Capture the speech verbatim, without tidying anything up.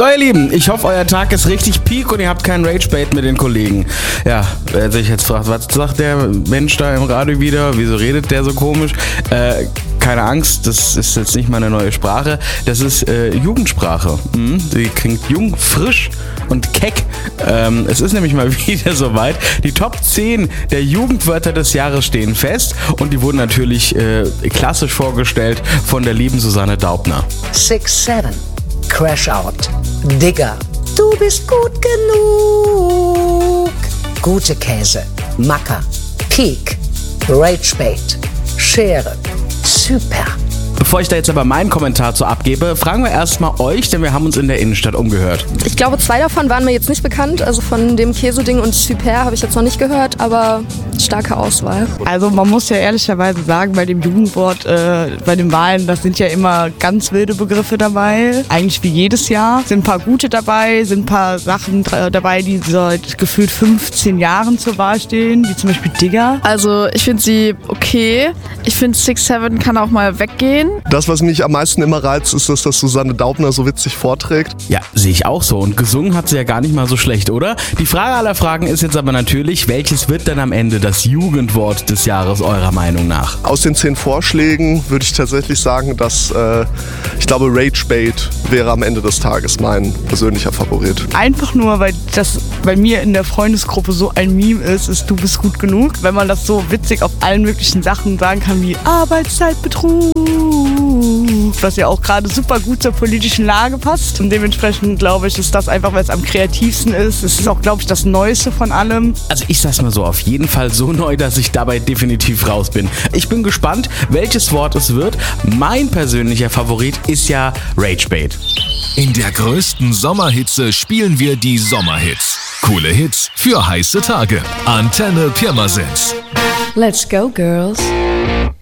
So, ihr Lieben, ich hoffe, euer Tag ist richtig peak und ihr habt keinen Rage-Bait mit den Kollegen. Ja, wer sich jetzt fragt, was sagt der Mensch da im Radio wieder? Wieso redet der so komisch? Äh, keine Angst, das ist jetzt nicht mal eine neue Sprache. Das ist äh, Jugendsprache. Mhm. Die klingt jung, frisch und keck. Ähm, es ist nämlich mal wieder soweit. Die Top zehn der Jugendwörter des Jahres stehen fest und die wurden natürlich äh, klassisch vorgestellt von der lieben Susanne Daubner. six seven. Crash Out, Digger, du bist gut genug, gute Käse, Macker, Peak, Ragebait, Schere, super. Bevor ich da jetzt aber meinen Kommentar zu abgebe, fragen wir erstmal euch, denn wir haben uns in der Innenstadt umgehört. Ich glaube, zwei davon waren mir jetzt nicht bekannt. Also von dem Käseding und Super habe ich jetzt noch nicht gehört, aber starke Auswahl. Also man muss ja ehrlicherweise sagen, bei dem Jugendwort, äh, bei den Wahlen, das sind ja immer ganz wilde Begriffe dabei. Eigentlich wie jedes Jahr. Sind ein paar gute dabei, sind ein paar Sachen dabei, die seit gefühlt fünfzehn Jahren zur Wahl stehen, wie zum Beispiel Digger. Also ich finde sie okay. Ich finde six seven kann auch mal weggehen. Das, was mich am meisten immer reizt, ist, dass das Susanne Daubner so witzig vorträgt. Ja, sehe ich auch so. Und gesungen hat sie ja gar nicht mal so schlecht, oder? Die Frage aller Fragen ist jetzt aber natürlich, welches wird dann am Ende das Jugendwort des Jahres eurer Meinung nach? Aus den zehn Vorschlägen würde ich tatsächlich sagen, dass äh, ich glaube, Ragebait wäre am Ende des Tages mein persönlicher Favorit. Einfach nur, weil das bei mir in der Freundesgruppe so ein Meme ist, ist du bist gut genug. Wenn man das so witzig auf allen möglichen Sachen sagen kann wie Arbeitszeitbetrug, was ja auch gerade super gut zur politischen Lage passt. Und dementsprechend glaube ich, ist das einfach, weil es am kreativsten ist. Es ist auch, glaube ich, das Neueste von allem. Also ich sag's mal so, auf jeden Fall so neu, dass ich dabei definitiv raus bin. Ich bin gespannt, welches Wort es wird. Mein persönlicher Favorit ist ja Ragebait. In der größten Sommerhitze spielen wir die Sommerhits. Coole Hits für heiße Tage. Antenne Pirmasens. Let's go, girls.